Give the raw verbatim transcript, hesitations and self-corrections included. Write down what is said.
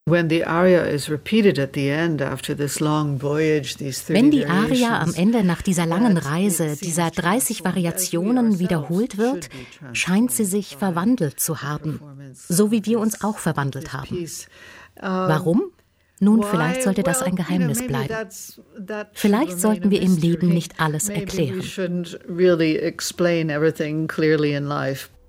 Wenn die Aria am Ende nach dieser langen Reise, dieser dreißig Variationen wiederholt wird, scheint sie sich verwandelt zu haben, so wie wir uns auch verwandelt haben. Warum? Nun, vielleicht sollte das ein Geheimnis bleiben. Vielleicht sollten wir im Leben nicht alles erklären.